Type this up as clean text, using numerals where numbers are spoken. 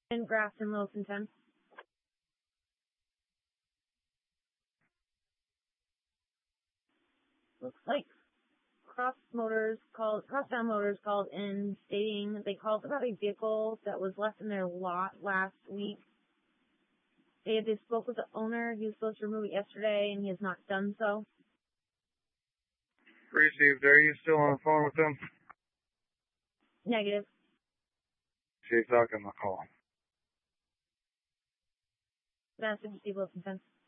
in Grafton, Wilson 10. Looks like Crosstown Motors called in stating they called about a vehicle that was left in their lot last week. They spoke with the owner. He was supposed to remove it yesterday, and he has not done so. Received. Are you still on the phone with them? Negative. She's talking the call. That's Steve Wilson 10.